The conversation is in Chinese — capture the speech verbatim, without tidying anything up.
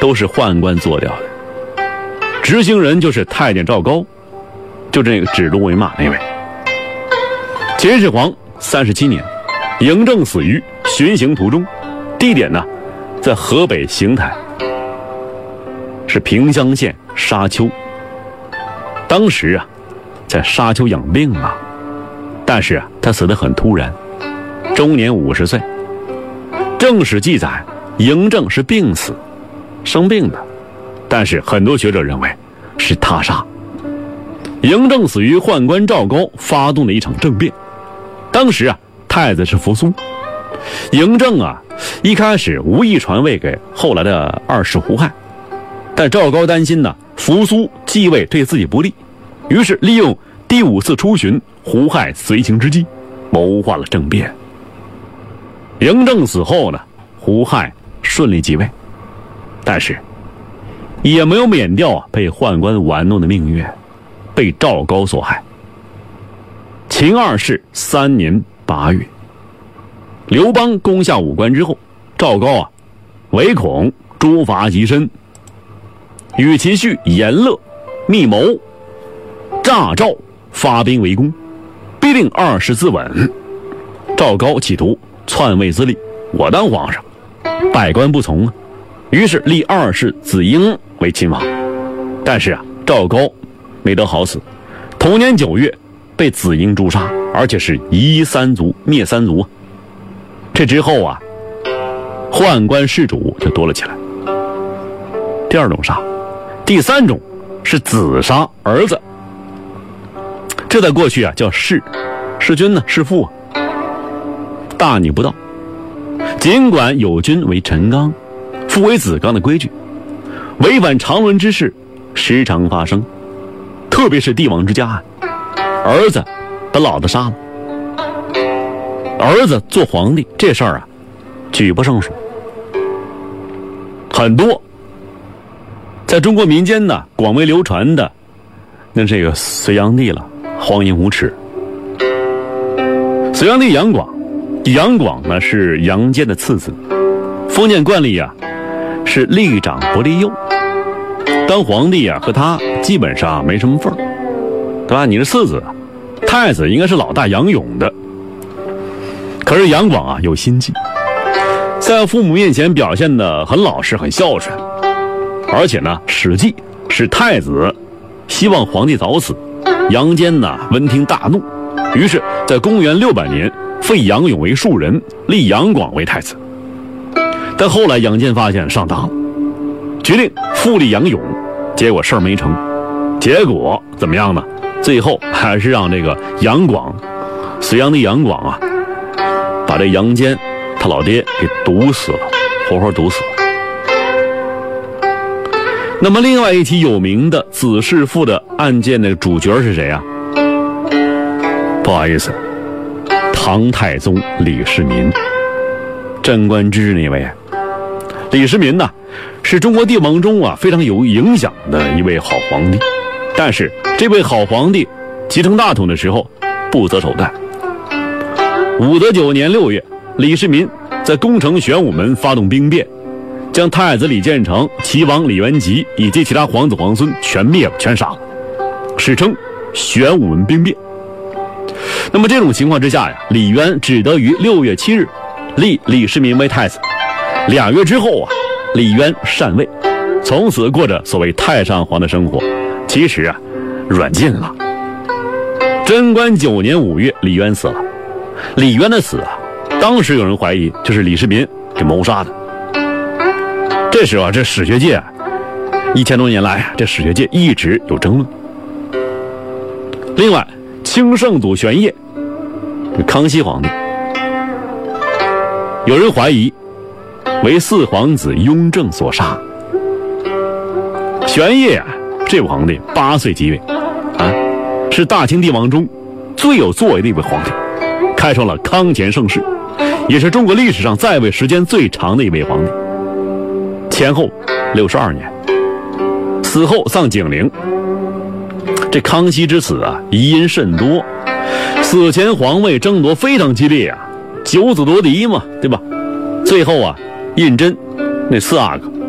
都是宦官做掉的，执行人就是太监赵高，就这个指鹿为马那位。秦始皇三十七年，嬴政死于巡行途中，地点呢在河北邢台，是平乡县沙丘。当时啊在沙丘养病啊，但是啊他死得很突然，终年五十岁。正史记载嬴政是病死，生病的，但是很多学者认为是他杀。嬴政死于宦官赵高发动的一场政变，当时啊太子是扶苏，嬴政啊一开始无意传位给后来的二世胡亥，但赵高担心呢扶苏继位对自己不利，于是利用第五次出巡胡亥随行之机，谋划了政变。嬴政死后呢，胡亥顺利继位，但是也没有免掉啊被宦官玩弄的命运，被赵高所害。秦二世三年八月，刘邦攻下武关之后，赵高啊唯恐诛伐及身，与其婿严乐密谋诈赵发兵围攻，逼令二世自刎。赵高企图篡位自立，我当皇上，百官不从啊，于是立二世子婴为秦王。但是啊赵高没得好死，同年九月被子婴诛杀，而且是夷三族灭三族。这之后啊宦官世主就多了起来。第二种杀，第三种是子杀儿子，这在过去啊叫弑，弑君呢弑父啊，大逆不道。尽管有君为臣纲，父为子纲的规矩，违反常伦之事时常发生，特别是帝王之家案，儿子把老子杀了，儿子做皇帝这事儿啊举不胜数。很多在中国民间呢广为流传的那这个隋炀帝了，荒淫无耻。隋炀帝杨广，杨广呢是杨坚的次子，封建惯例啊是立长不立幼，当皇帝啊和他基本上没什么份儿，对吧？你是次子，太子应该是老大杨勇的。可是杨广啊有心计，在父母面前表现得很老实很孝顺，而且呢史记是太子希望皇帝早死，杨坚呢闻听大怒，于是在公元六百年废杨勇为庶人，立杨广为太子。但后来杨坚发现上当了，决定复立杨勇，结果事儿没成。结果怎么样呢？最后还是让这个杨广，隋炀帝杨广啊把这杨坚他老爹给毒死了，活活毒死了。那么另外一起有名的子弑父的案件的主角是谁啊？不好意思，唐太宗李世民，贞观之治那位。李世民呢是中国帝王中啊非常有影响的一位好皇帝，但是这位好皇帝继承大统的时候不择手段。武德九年六月，李世民在攻城玄武门发动兵变，将太子李建成、齐王李元吉以及其他皇子皇孙全灭了，全杀了，史称玄武门兵变。那么这种情况之下呀，李渊只得于六月七日立李世民为太子。俩月之后啊，李渊禅位，从此过着所谓太上皇的生活。其实啊，软禁了。贞观九年五月，李渊死了。李渊的死啊，当时有人怀疑就是李世民给谋杀的。这时候啊，这史学界啊，一千多年来啊，这史学界一直有争论。另外，清圣祖玄烨，康熙皇帝，有人怀疑为四皇子雍正所杀。玄烨啊，这位皇帝八岁即位，啊，是大清帝王中最有作为的一位皇帝，开创了康乾盛世，也是中国历史上在位时间最长的一位皇帝，前后六十二年。死后丧景陵。这康熙之死啊，遗因甚多，死前皇位争夺非常激烈啊，九子夺嫡嘛，对吧？最后啊，胤禛那四阿哥